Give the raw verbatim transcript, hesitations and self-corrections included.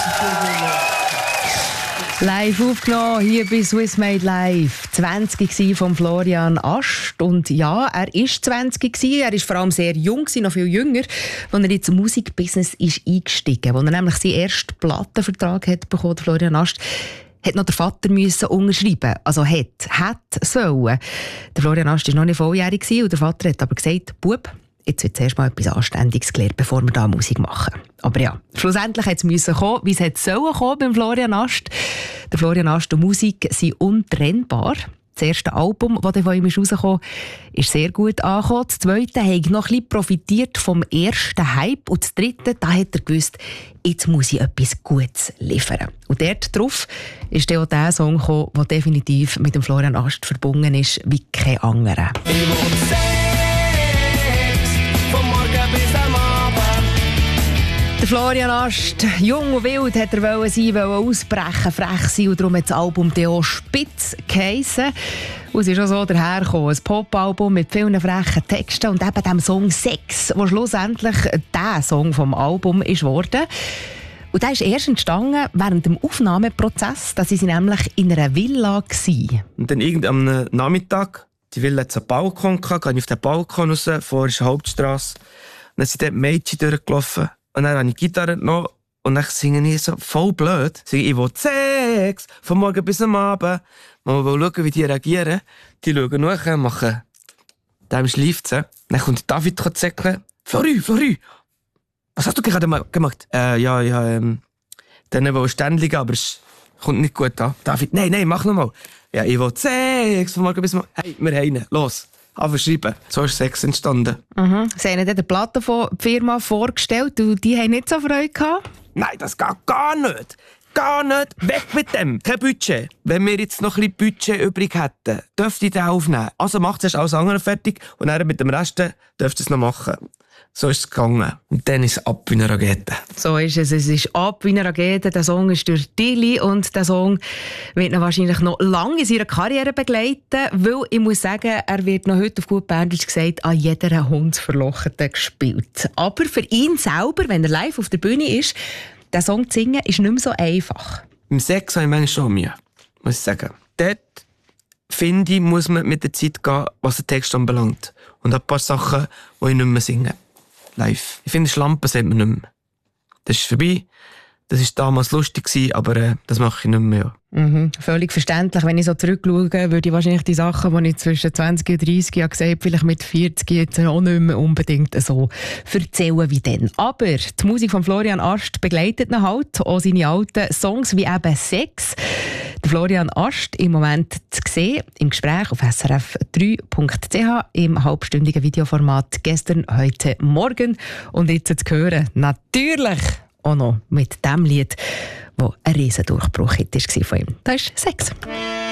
Live aufgenommen, hier bei Swiss Made Live. zwanzig von Florian Ast. Und ja, er war zwanzig. Er war vor allem sehr jung, noch viel jünger, als er ins Musikbusiness ist eingestiegen. Als er nämlich seinen ersten Plattenvertrag hat bekommen, Florian Ast, hat noch der Vater müssen unterschreiben. Also hat, hat sollen. Der Florian Ast war noch nicht volljährig und der Vater hat aber gesagt, Bub, jetzt wird zuerst mal etwas Anständiges gelernt, bevor wir da Musik machen. Aber ja, schlussendlich hat es kommen, wie es hat sollen kommen beim Florian Ast. Der Florian Ast und Musik sind untrennbar. Das erste Album, das von ihm rausgekommen ist, ist sehr gut angekommen. Das zweite hat noch ein bisschen profitiert vom ersten Hype. Und das dritte, da hat er gewusst, jetzt muss ich etwas Gutes liefern. Und dort drauf ist dann auch der Song gekommen, der definitiv mit dem Florian Ast verbunden ist wie kein anderer. Der Florian Ast, jung und wild, hat er wollen sein, wollen ausbrechen, frech sein und darum hat das Album auch Spitz geheissen. Und es ist auch so dahergekommen, ein Pop-Album mit vielen frechen Texten und eben dem Song «Sex», der schlussendlich der Song vom Album ist geworden. Und der ist erst entstanden während dem Aufnahmeprozess, da waren sie nämlich in einer Villa gewesen. Und dann irgendeinem Nachmittag, die Villa hat einen Balkon gehabt, gehe ich auf den Balkon raus, vor ist eine Hauptstrasse. Und dann sind dort Mädchen durchgelaufen. Und dann habe ich die Gitarre genommen und dann singe ich so voll blöd. Ich, ich will Sex, von morgen bis am Abend. Man will schauen, wie die reagieren. Die schauen nach, machen dem schläft sie. Dann kommt David zäckeln. Flori, Flori, was hast du gerade gemacht? Äh, ja, ja, ähm, dann will ich ständig, aber es kommt nicht gut an. David, nein, nein, mach nochmal. Ja, ich will Sex, von morgen bis am Abend. Hey, wir haben los. Anfangen schreiben. So ist Sex entstanden. Mhm. Sie haben ihnen die Plattenfirma vorgestellt und die haben nicht so Freude gehabt? Nein, das geht gar nicht. Gar nicht. Weg mit dem. Kein Budget. Wenn wir jetzt noch ein bisschen Budget übrig hätten, dürfte ich den aufnehmen. Also macht es alles andere fertig und dann mit dem Rest dürft ihr es noch machen. So ist es gegangen. Und dann ist es ab wie eine Rakete. So ist es. Es ist ab wie eine Rakete. Der Song ist durch Dili und der Song wird ihn wahrscheinlich noch lange in seiner Karriere begleiten, weil ich muss sagen, er wird noch heute auf gut Berndeutsch gesagt an jeder Hundsverlochete gespielt. Aber für ihn selber, wenn er live auf der Bühne ist, den Song zu singen, ist nicht mehr so einfach. Im Sex habe ich manchmal schon Mühe, muss ich sagen. Dort, finde ich, muss man mit der Zeit gehen, was den Text anbelangt. Und ein paar Sachen, die ich nicht mehr singe. Live. Ich finde, Schlampen sagt man nicht mehr. Das ist vorbei. Das war damals lustig, aber äh, das mache ich nicht mehr. Mhm. Völlig verständlich. Wenn ich so zurückschaue, würde ich wahrscheinlich die Sachen, die ich zwischen zwanzig und dreißig Jahren gesagt habe, vielleicht mit vierzig jetzt auch nicht mehr unbedingt so erzählen wie dann. Aber die Musik von Florian Ast begleitet ihn halt, auch seine alten Songs wie eben «Sex». Der Florian Ast im Moment zu sehen, im Gespräch auf S R F drei Punkt c h im halbstündigen Videoformat «Gestern, heute, morgen». Und jetzt zu hören, natürlich auch noch mit dem Lied, das ein riesen Durchbruch war von ihm. Das ist «Sex».